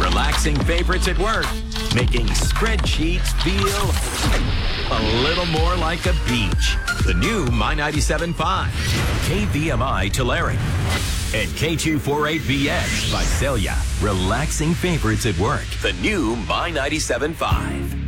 Relaxing favorites at work, making spreadsheets feel a little more like a beach. The new My 97.5, KVMI Tulare, and K248BX Visalia. Relaxing favorites at work. The new My 97.5.